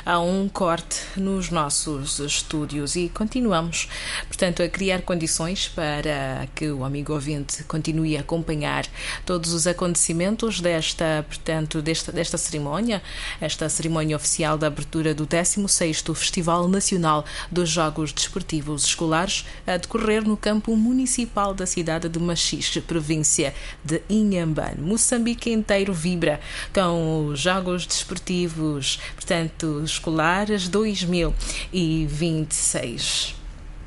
a um corte nos nossos estúdios e continuamos, portanto, a criar condições para que o amigo ouvinte continue a acompanhar todos os acontecimentos desta cerimónia, esta cerimónia oficial da abertura do 16º Festival Nacional dos Jogos Desportivos Escolares, a decorrer no campo municipal da cidade de Machixe, província de Inhambane. Moçambique inteiro vibra com os Jogos Desportivos, portanto, escolares 2026.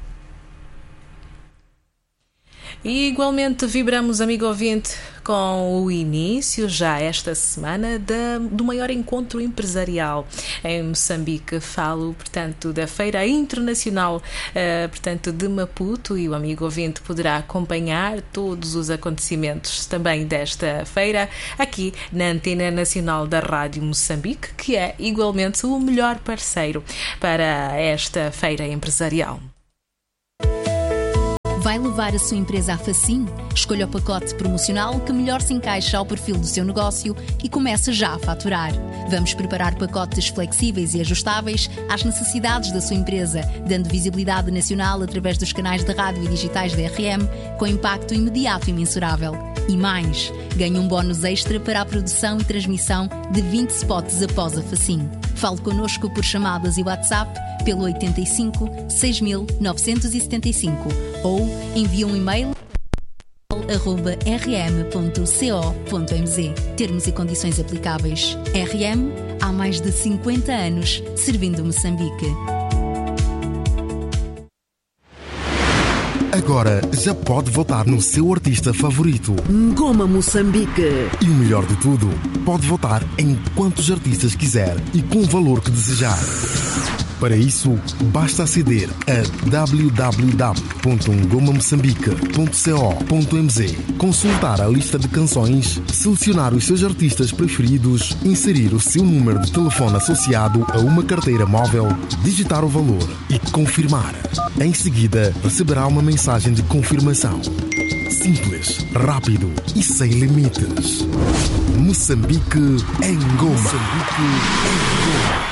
E igualmente vibramos, amigo ouvinte, com o início, já esta semana, do maior encontro empresarial em Moçambique. Falo, portanto, da Feira Internacional, portanto, de Maputo, e o amigo ouvinte poderá acompanhar todos os acontecimentos também desta feira aqui na Antena Nacional da Rádio Moçambique, que é igualmente o melhor parceiro para esta feira empresarial. Vai levar a sua empresa à Facim? Escolha o pacote promocional que melhor se encaixa ao perfil do seu negócio e comece já a faturar. Vamos preparar pacotes flexíveis e ajustáveis às necessidades da sua empresa, dando visibilidade nacional através dos canais de rádio e digitais da RM, com impacto imediato e mensurável. E mais, ganhe um bónus extra para a produção e transmissão de 20 spots após a Facim. Fale connosco por chamadas e WhatsApp pelo 85 6975 ou envie um e-mail @rm.co.mz. Termos e condições aplicáveis. RM, há mais de 50 anos, servindo Moçambique. Agora já pode votar no seu artista favorito. Ngoma Moçambique. E o melhor de tudo, pode votar em quantos artistas quiser e com o valor que desejar. Para isso, basta aceder a www.ngomamoçambique.co.mz, consultar a lista de canções, selecionar os seus artistas preferidos, inserir o seu número de telefone associado a uma carteira móvel, digitar o valor e confirmar. Em seguida, receberá uma mensagem de confirmação. Simples, rápido e sem limites. Moçambique em Ngoma. Moçambique em Ngoma.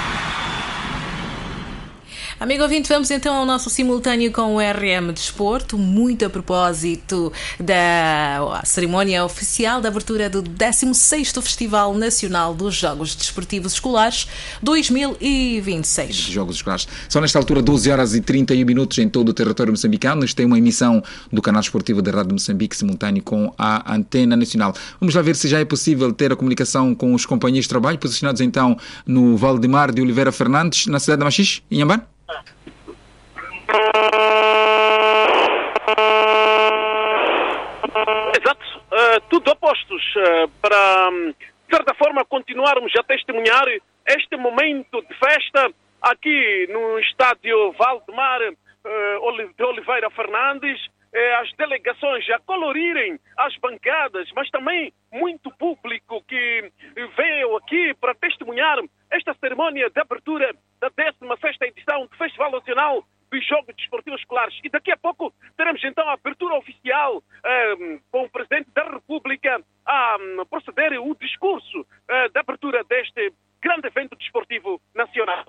Amigo ouvinte, vamos então ao nosso simultâneo com o RM Desporto, muito a propósito da cerimónia oficial da abertura do 16º Festival Nacional dos Jogos Desportivos Escolares 2026. Jogos Escolares. São nesta altura 12h31 em todo o território moçambicano. Isto tem uma emissão do canal esportivo da Rádio Moçambique, simultâneo com a Antena Nacional. Vamos lá ver se já é possível ter a comunicação com os companheiros de trabalho, posicionados então no Valdemar de Oliveira Fernandes, na cidade de Machixe, em Inhambane. Exato, tudo a postos para, de certa forma, continuarmos a testemunhar este momento de festa aqui no estádio Valdemar de Oliveira Fernandes, as delegações a colorirem as bancadas, mas também muito público que veio aqui para testemunhar esta cerimónia de abertura da 16ª edição do Festival Nacional dos Jogos Desportivos Escolares. E daqui a pouco teremos então a abertura oficial com o Presidente da República a proceder o discurso da abertura deste grande evento desportivo nacional.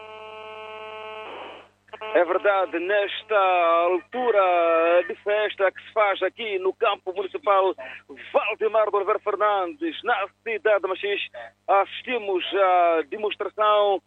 É verdade, nesta altura de festa que se faz aqui no campo municipal Valdemar de Oliveira Fernandes, na cidade de Machixe, assistimos à demonstração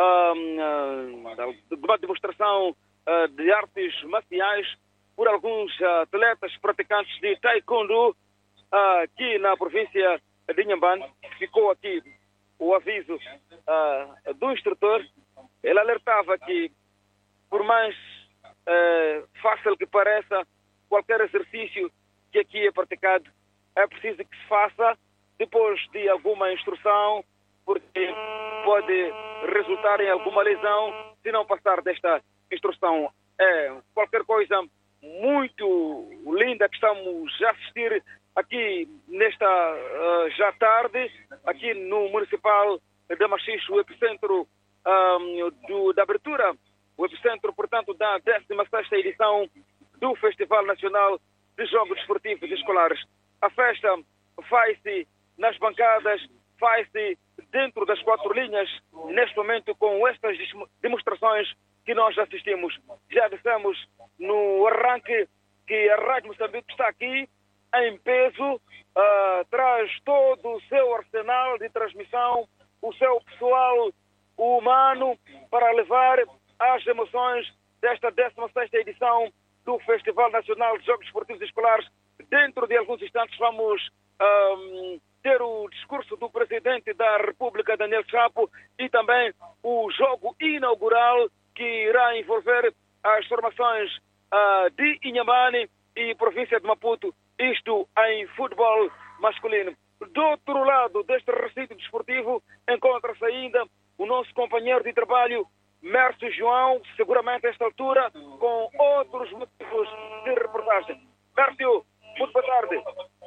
uma demonstração de artes marciais por alguns atletas praticantes de taekwondo aqui na província de Inhambane. Ficou aqui o aviso do instrutor. Ele alertava que, por mais fácil que pareça, qualquer exercício que aqui é praticado é preciso que se faça depois de alguma instrução, porque pode resultar em alguma lesão se não passar desta instrução. É qualquer coisa muito linda que estamos a assistir aqui nesta já tarde, aqui no Municipal de Machixe, o epicentro da abertura, o epicentro, portanto, da 16ª edição do Festival Nacional de Jogos Desportivos Escolares. A festa faz-se nas bancadas, faz-se dentro das quatro linhas, neste momento, com estas demonstrações que nós assistimos. Já dissemos no arranque que a Rádio Moçambique está aqui em peso, traz todo o seu arsenal de transmissão, o seu pessoal humano para levar as emoções desta 16ª edição do Festival Nacional de Jogos Esportivos Escolares. Dentro de alguns instantes vamos ter o discurso do Presidente da República, Daniel Chapo, e também o jogo inaugural que irá envolver as formações de Inhambane e província de Maputo, isto em futebol masculino. Do outro lado deste recinto desportivo encontra-se ainda o nosso companheiro de trabalho, Mércio João, seguramente a esta altura, com outros motivos de reportagem. Mércio, muito boa tarde.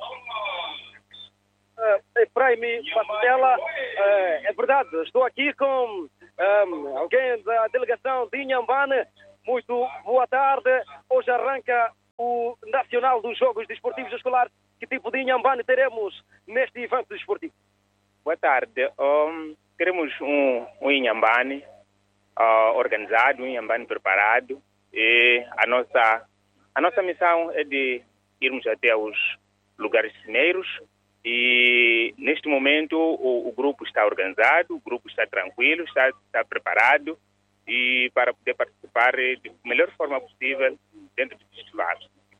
Efraim Pastela, é verdade, estou aqui com alguém da delegação de Inhambane. Muito boa tarde. Hoje arranca o Nacional dos Jogos Desportivos Escolares. Que tipo de Inhambane teremos neste evento desportivo? Boa tarde. Teremos um Inhambane organizado, um Inhambane preparado, e a nossa missão é de irmos até os lugares cimeiros. E neste momento o grupo está organizado, o grupo está tranquilo, está preparado e para poder participar da melhor forma possível dentro do festival.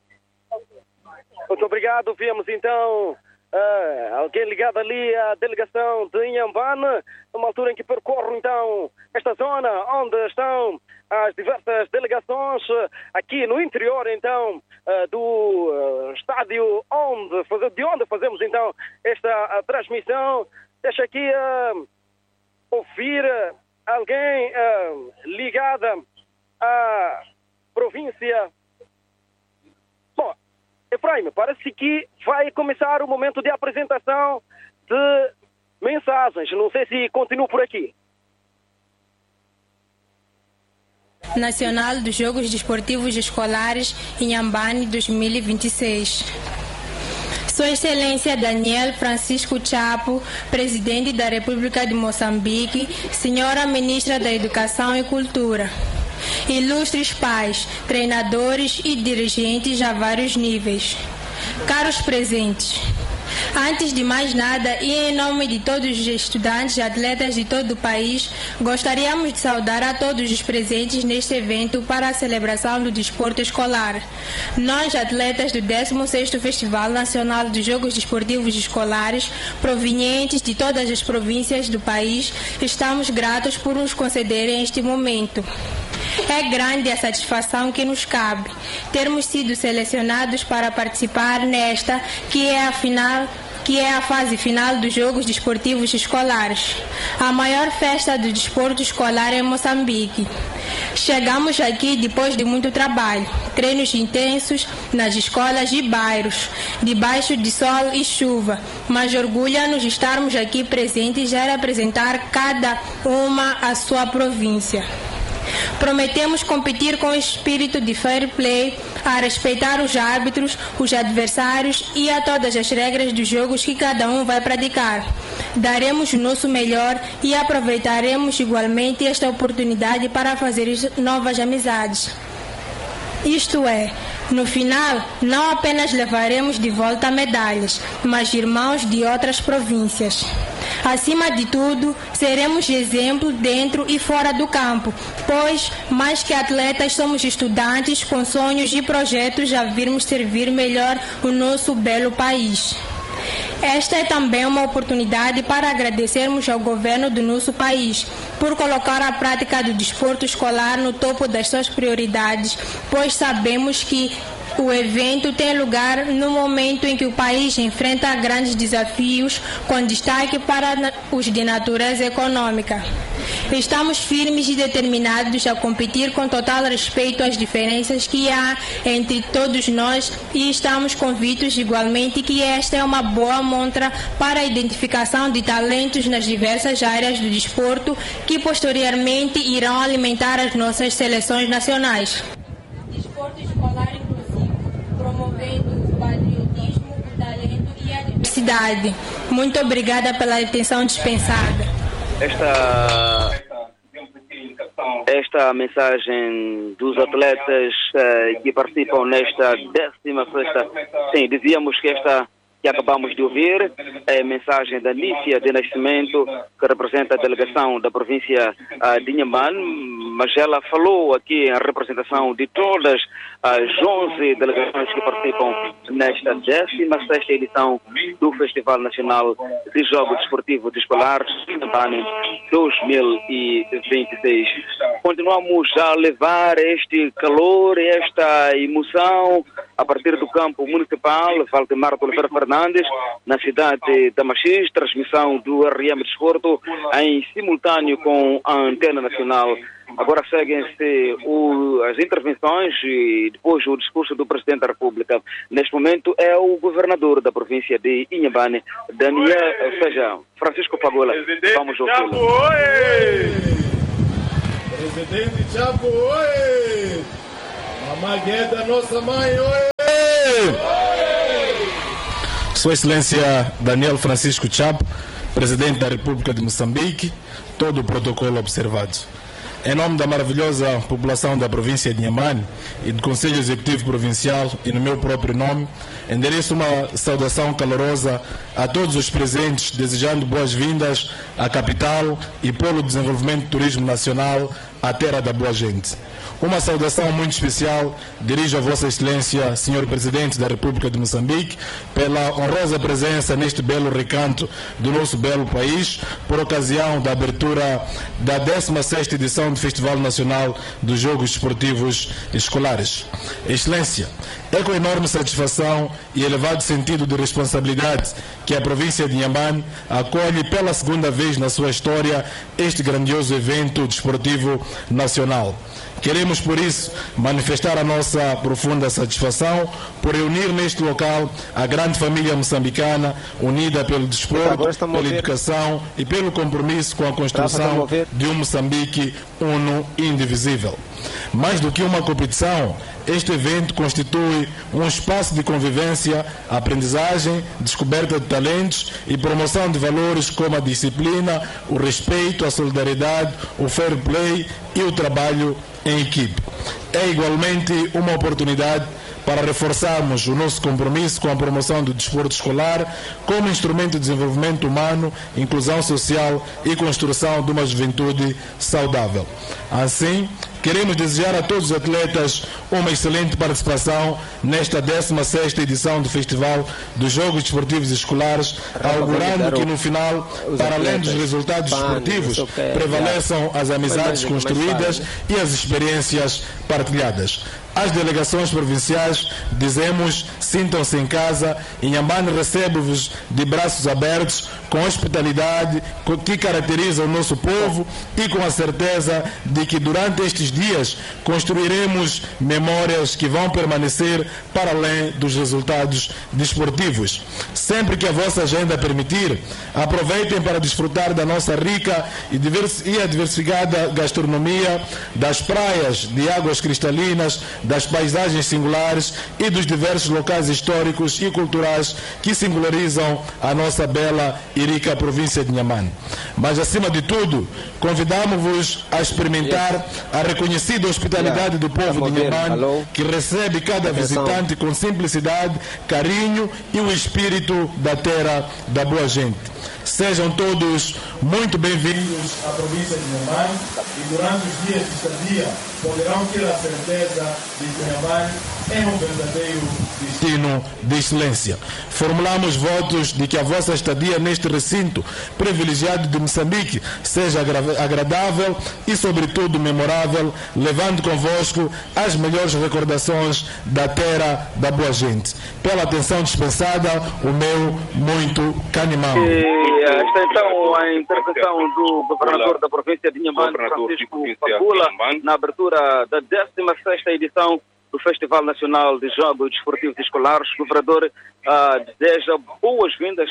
Muito obrigado. Vemos então alguém ligado ali à delegação de Inhambane, numa altura em que percorro então esta zona onde estão as diversas delegações, aqui no interior então do estádio de onde fazemos então esta transmissão. Deixa aqui ouvir alguém ligada à província. Bom, Efraim, parece que vai começar o momento de apresentação de mensagens. Não sei se continuo por aqui. Nacional dos Jogos Desportivos Escolares Inhambane 2026. Sua Excelência Daniel Francisco Chapo, Presidente da República de Moçambique, Senhora Ministra da Educação e Cultura, ilustres pais, treinadores e dirigentes a vários níveis, caros presentes, antes de mais nada e em nome de todos os estudantes e atletas de todo o país, gostaríamos de saudar a todos os presentes neste evento para a celebração do desporto escolar. Nós, atletas do 16º Festival Nacional dos Jogos Desportivos Escolares, provenientes de todas as províncias do país, estamos gratos por nos concederem este momento. É grande a satisfação que nos cabe termos sido selecionados para participar nesta, que é a fase final dos Jogos Desportivos Escolares, a maior festa do desporto escolar em Moçambique. Chegamos aqui depois de muito trabalho, treinos intensos nas escolas e bairros, debaixo de sol e chuva, mas orgulha-nos estarmos aqui presentes e representar cada uma a sua província. Prometemos competir com espírito de fair play, a respeitar os árbitros, os adversários e a todas as regras dos jogos que cada um vai praticar. Daremos o nosso melhor e aproveitaremos igualmente esta oportunidade para fazer novas amizades. Isto é, no final, não apenas levaremos de volta medalhas, mas irmãos de outras províncias. Acima de tudo, seremos exemplo dentro e fora do campo, pois, mais que atletas, somos estudantes com sonhos e projetos a virmos servir melhor o nosso belo país. Esta é também uma oportunidade para agradecermos ao governo do nosso país por colocar a prática do desporto escolar no topo das suas prioridades, pois sabemos que o evento tem lugar no momento em que o país enfrenta grandes desafios, com destaque para os de natureza econômica. Estamos firmes e determinados a competir com total respeito às diferenças que há entre todos nós e estamos convictos igualmente que esta é uma boa montra para a identificação de talentos nas diversas áreas do desporto que posteriormente irão alimentar as nossas seleções nacionais. Desporto escolar promovendo o patriotismo, o talento e a diversidade. Muito obrigada pela atenção dispensada. esta mensagem dos atletas que participam nesta 16ª, sim, dizíamos que esta que acabamos de ouvir é a mensagem da Nícia de Nascimento, que representa a delegação da província de Inhambane, mas ela falou aqui em representação de todas as 11 delegações que participam nesta 16ª edição do Festival Nacional de Jogos Desportivos Escolares Inhambane 2026. Continuamos a levar este calor, esta emoção a partir do campo municipal Valdemar de Oliveira Fernandes, na cidade de Tamaxis, transmissão do RM Desporto em simultâneo com a Antena Nacional. Agora seguem-se as intervenções e depois o discurso do Presidente da República. Neste momento é o governador da província de Inhambane, Francisco Pagola. Vamos ouvi-lo. Presidente Chapo, oi! Mamãe Gueda, nossa mãe, oi! Sua Excelência Daniel Francisco Chapo, Presidente da República de Moçambique, todo o protocolo observado. Em nome da maravilhosa população da província de Inhambane e do Conselho Executivo Provincial e no meu próprio nome, endereço uma saudação calorosa a todos os presentes, desejando boas-vindas à capital e polo de desenvolvimento do turismo nacional, à terra da boa gente. Uma saudação muito especial dirijo a Vossa Excelência, Senhor Presidente da República de Moçambique, pela honrosa presença neste belo recanto do nosso belo país, por ocasião da abertura da 16ª edição do Festival Nacional dos Jogos Desportivos Escolares. Excelência, é com enorme satisfação e elevado sentido de responsabilidade que a província de Inhambane acolhe pela segunda vez na sua história este grandioso evento desportivo nacional. Queremos, por isso, manifestar a nossa profunda satisfação por reunir neste local a grande família moçambicana unida pelo desporto, pela educação e pelo compromisso com a construção de um Moçambique uno e indivisível. Mais do que uma competição, este evento constitui um espaço de convivência, aprendizagem, descoberta de talentos e promoção de valores como a disciplina, o respeito, a solidariedade, o fair play e o trabalho em equipe. É igualmente uma oportunidade para reforçarmos o nosso compromisso com a promoção do desporto escolar como instrumento de desenvolvimento humano, inclusão social e construção de uma juventude saudável. Assim, queremos desejar a todos os atletas uma excelente participação nesta 16ª edição do Festival dos Jogos Desportivos Escolares, augurando que no final, para além dos resultados desportivos, prevaleçam as amizades construídas e as experiências partilhadas. Às delegações provinciais dizemos: sintam-se em casa. Inhambane recebe-vos de braços abertos, com hospitalidade que caracteriza o nosso povo e com a certeza de que durante estes dias construiremos memórias que vão permanecer para além dos resultados desportivos. Sempre que a vossa agenda permitir, aproveitem para desfrutar da nossa rica e diversificada gastronomia, das praias de águas cristalinas, das paisagens singulares e dos diversos locais históricos e culturais que singularizam a nossa bela e rica província de Inhambane. Mas, acima de tudo, convidamos-vos a experimentar a reconhecida hospitalidade do povo de Inhambane, que recebe cada visitante com simplicidade, carinho e o espírito da terra da boa gente. Sejam todos muito bem-vindos à província de Inhambane e durante os dias de estadia poderão ter a certeza de que Inhambane é um verdadeiro destino de excelência. Formulamos votos de que a vossa estadia neste recinto privilegiado de Moçambique seja agradável e, sobretudo, memorável, levando convosco as melhores recordações da terra da boa gente. Pela atenção dispensada, o meu muito canimão. Esta então a intervenção do governador da província de Inhambane, Francisco Pagola, na abertura da 16ª edição do Festival Nacional de Jogos Desportivos Escolares. O governador deseja boas-vindas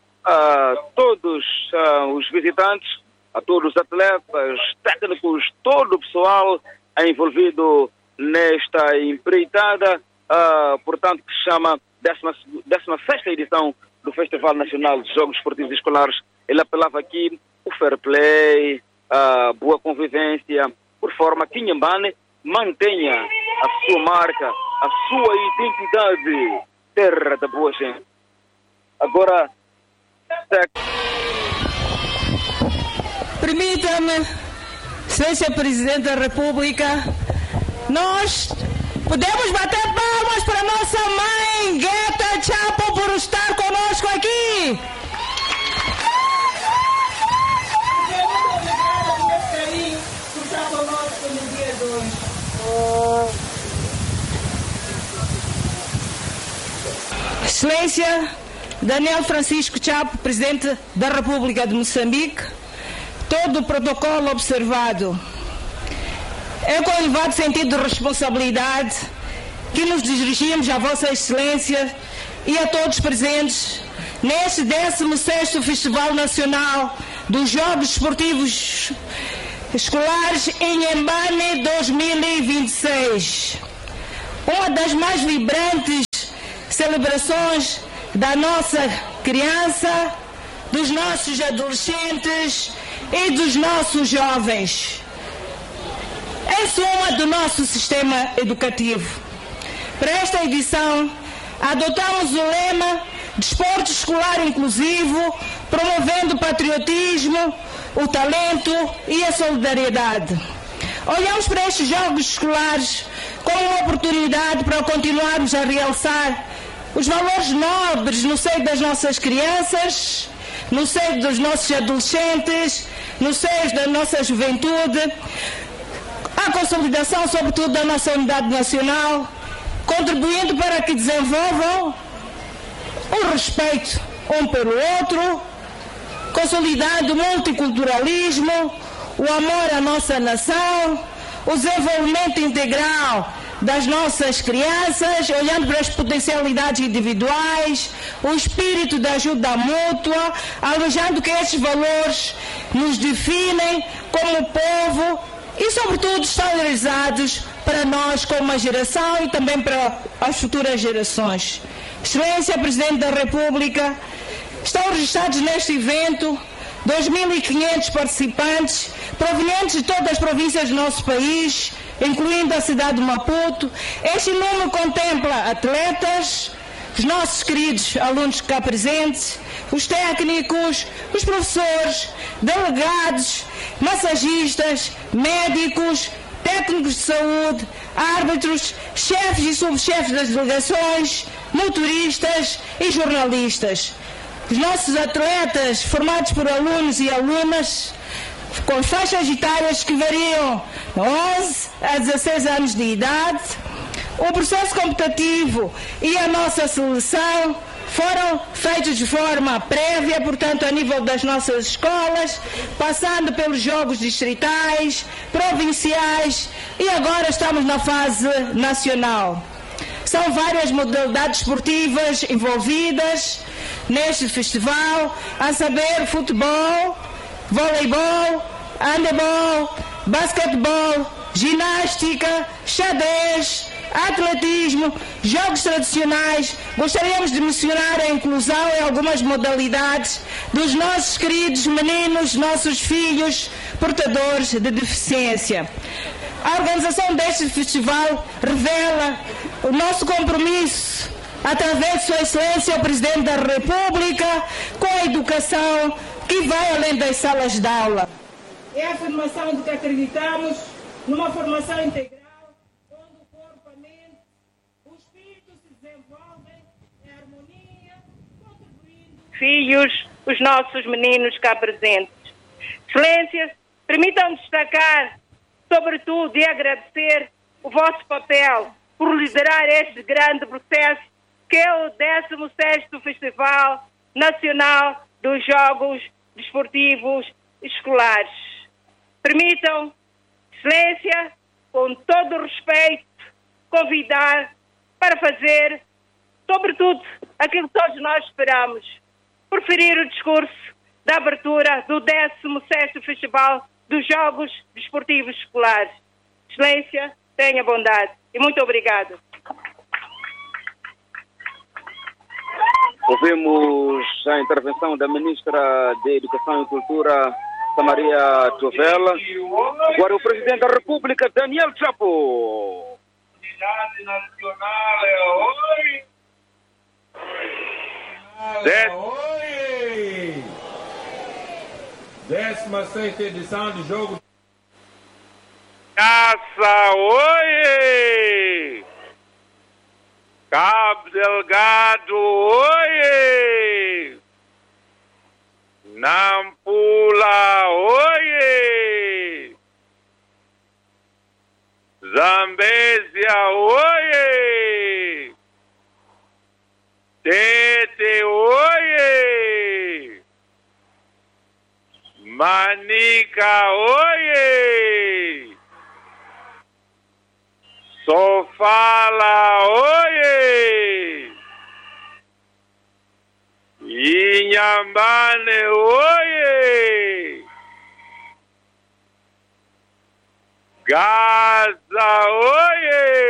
a todos os visitantes, a todos os atletas, técnicos, todo o pessoal envolvido nesta empreitada, portanto, que se chama 16ª edição do Festival Nacional de Jogos Desportivos Escolares. Ele apelava aqui o fair play, a boa convivência, por forma que Inhambane mantenha a sua marca, a sua identidade, terra da boa gente. Agora, permita-me, Excelência Presidente da República, nós podemos bater palmas para nossa mãe, Guetta Chapo, por estar conosco aqui. Excelência Daniel Francisco Chapo, Presidente da República de Moçambique, todo o protocolo observado. É com elevado sentido de responsabilidade que nos dirigimos à Vossa Excelência e a todos presentes neste 16º Festival Nacional dos Jogos Esportivos Escolares em Inhambane 2026. Uma das mais vibrantes celebrações da nossa criança, dos nossos adolescentes e dos nossos jovens. Em suma, do nosso sistema educativo. Para esta edição, adotamos o lema Desporto Escolar Inclusivo, promovendo o patriotismo, o talento e a solidariedade. Olhamos para estes Jogos Escolares como uma oportunidade para continuarmos a realçar os valores nobres no seio das nossas crianças, no seio dos nossos adolescentes, no seio da nossa juventude, a consolidação, sobretudo, da nossa unidade nacional, contribuindo para que desenvolvam o respeito um pelo outro, consolidando o multiculturalismo, o amor à nossa nação, o desenvolvimento integral das nossas crianças, olhando para as potencialidades individuais, o espírito da ajuda mútua, alojando que estes valores nos definem como povo e, sobretudo, estão realizados para nós como uma geração e também para as futuras gerações. Excelência Presidente da República, estão registrados neste evento 2.500 participantes provenientes de todas as províncias do nosso país, incluindo a cidade de Maputo. Este número contempla atletas, os nossos queridos alunos cá presentes, os técnicos, os professores, delegados, massagistas, médicos, técnicos de saúde, árbitros, chefes e subchefes das delegações, motoristas e jornalistas. Os nossos atletas, formados por alunos e alunas, com faixas etárias que variam de 11 a 16 anos de idade, o processo competitivo e a nossa seleção foram feitos de forma prévia, portanto, a nível das nossas escolas, passando pelos jogos distritais, provinciais e agora estamos na fase nacional. São várias modalidades esportivas envolvidas neste festival, a saber futebol, voleibol, handebol, basquetebol, ginástica, xadrez, atletismo, jogos tradicionais. Gostaríamos de mencionar a inclusão em algumas modalidades dos nossos queridos meninos, nossos filhos portadores de deficiência. A organização deste festival revela o nosso compromisso, através de Sua Excelência o Presidente da República, com a educação que vai além das salas de aula. É a afirmação de que acreditamos numa formação integral, onde o corpo, a mente, o espírito se desenvolvem em harmonia, contribuindo... Filhos, os nossos meninos cá presentes. Excelências, permitam-me destacar, sobretudo, e agradecer o vosso papel por liderar este grande processo que é o 16º Festival Nacional dos Jogos Desportivos Escolares. Permitam, Excelência, com todo o respeito, convidar para fazer, sobretudo, aquilo que todos nós esperamos, proferir o discurso da abertura do 16º Festival dos Jogos Desportivos Escolares. Excelência, tenha bondade e muito obrigado. Ouvimos a intervenção da Ministra de Educação e Cultura, Samaria Tovela. Agora o Presidente da República, Daniel Chapo. Unidade Nacional, oi! Oi! 16ª edição do jogo. Caça, oi! Cabo Delgado, oi! Nampula, oi! Zambésia, oi! Tete, oi! Manica, oi! Sofala, oi! Inhambane, oi! Gaza, oi!